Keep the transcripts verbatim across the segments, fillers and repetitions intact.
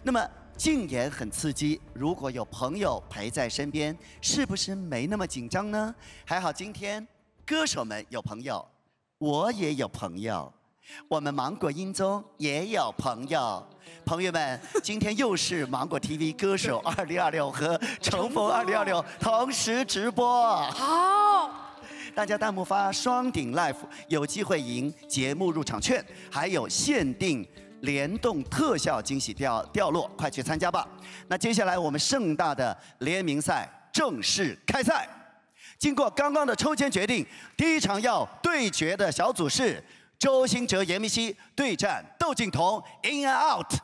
那么竞演很刺激，如果有朋友陪在身边，是不是没那么紧张呢？还好今天歌手们有朋友，我也有朋友。我们芒果音综也有朋友，朋友们，今天又是芒果 T V 歌手二零二六和重逢二零二六同时直播。 好， 大家弹幕发双顶 Life 有机会赢节目入场券，还有限定联动特效惊喜掉掉落，快去参加吧！那接下来我们盛大的联名赛正式开赛。经过刚刚的抽签决定，第一场要对决的小组是周兴哲、严明熙对战窦靖童 In and Out。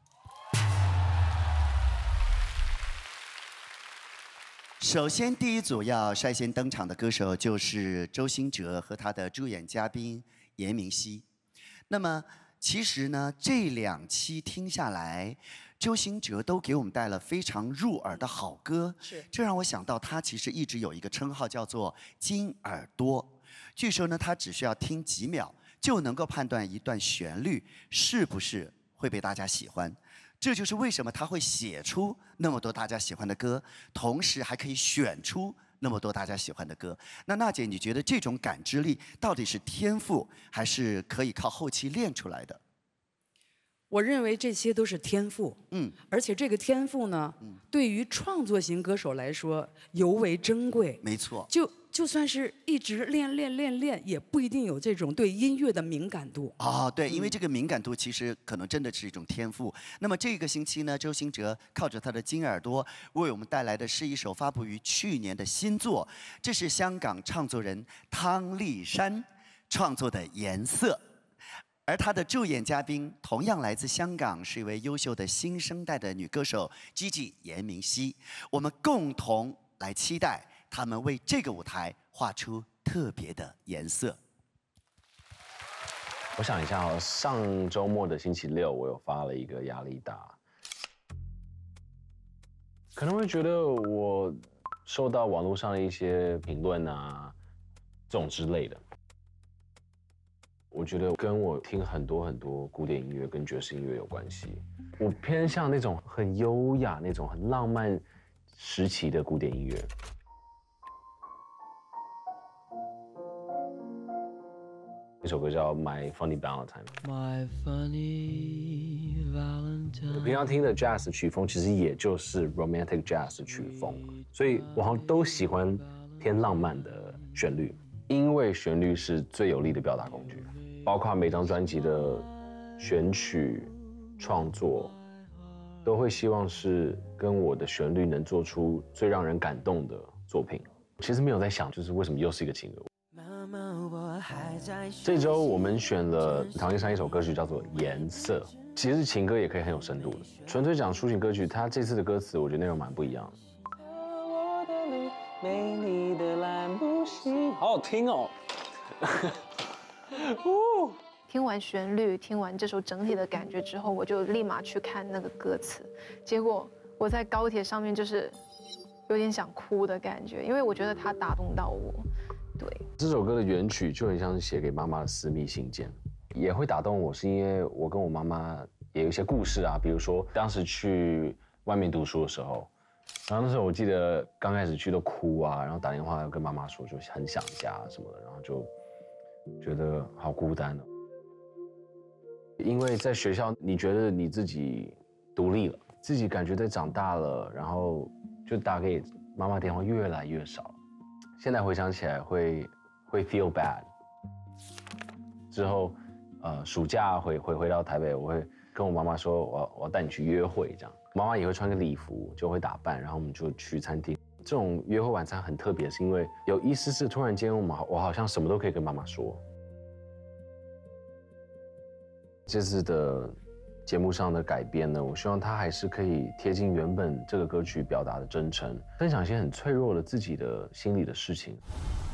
首先，第一组要率先登场的歌手就是周兴哲和他的助演嘉宾严明熙。那么，其实呢，这两期听下来，周兴哲都给我们带了非常入耳的好歌。 是， 这让我想到他其实一直有一个称号叫做“金耳朵”。据说呢，他只需要听几秒，就能够判断一段旋律是不是会被大家喜欢。这就是为什么他会写出那么多大家喜欢的歌，同时还可以选出那么多大家喜欢的歌。那娜姐，你觉得这种感知力到底是天赋，还是可以靠后期练出来的？ 我认为这些都是天赋，嗯，而且这个天赋呢，嗯、对于创作型歌手来说尤为珍贵。 没错， 就就算是一直练练练练，也不一定有这种对音乐的敏感度。 哦，对，因为这个敏感度其实可能真的是一种天赋。那么这个星期呢，周兴哲靠着他的金耳朵，为我们带来的是一首发布于去年的新作，这是香港唱作人汤丽珊创作的《颜色》。而她的助演嘉宾同样来自香港，是一位优秀的新生代的女歌手 Gigi 严明熙。我们共同来期待他们为这个舞台画出特别的颜色。 我想一下哦，上周末的星期六，我有发了一个压力大，可能会觉得我受到网络上的一些评论啊，这种之类的。我觉得跟我听很多很多古典音乐跟爵士音乐有关系。我偏向那种很优雅、那种很浪漫时期的古典音乐。这首歌叫《My Funny Valentine》。My Funny Valentine。我平常听的 jazz 曲风其实也就是 romantic jazz 曲风，所以我好像都喜欢偏浪漫的旋律，因为旋律是最有力的表达工具。包括每张专辑的选曲、创作，都会希望是跟我的旋律能做出最让人感动的作品。其实没有在想，就是为什么又是一个情歌。这周我们选了唐丽珊一首歌曲，叫做《颜色》。其实情歌也可以很有深度的，纯粹讲抒情歌曲，它这次的歌词我觉得内容蛮不一样的。美丽的蓝不行，好好听哦。 听完旋律，听完这首整体的感觉之后，我就立马去看那个歌词。结果我在高铁上面就是有点想哭的感觉，因为我觉得它打动到我。对， 这首歌的原曲就很像是写给妈妈的私密信件，也会打动我，是因为我跟我妈妈也有一些故事啊，比如说当时去外面读书的时候，然后那时候我记得刚开始去都哭啊，然后打电话跟妈妈说就很想家什么的，然后就觉得好孤单哦。因为在学校，你觉得你自己独立了，自己感觉在长大了，然后就打给妈妈电话越来越少。现在回想起来会会 feel bad。之后，呃，暑假回回回到台北，我会跟我妈妈说，我要我要带你去约会，这样。妈妈也会穿个礼服，就会打扮，然后我们就去餐厅。这种约会晚餐很特别，是因为有意思是突然间我们我好像什么都可以跟妈妈说。这次的节目上的改编呢，我希望它还是可以贴近原本这个歌曲表达的真诚，分享一些很脆弱的自己的心里的事情。